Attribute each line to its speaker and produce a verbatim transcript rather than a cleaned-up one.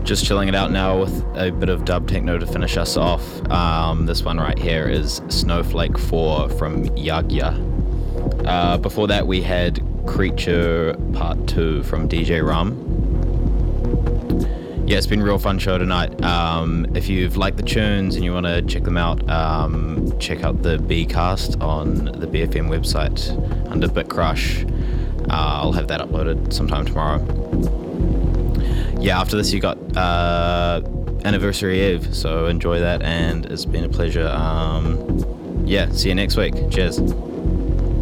Speaker 1: Just chilling it out now with a bit of dub techno to finish us off. Um, this one right here is Snowflake four from Yagya. Uh, before that we had Creature Part two from D J Rum. Yeah, it's been a real fun show tonight. Um, if you've liked the tunes and you want to check them out, um, check out the B-Cast on the B F M website under Bit Crush. Uh, I'll have that uploaded sometime tomorrow. Yeah, after this you got uh, Anniversary Eve, so enjoy that, and it's been a pleasure. Um, yeah, see you next week. Cheers.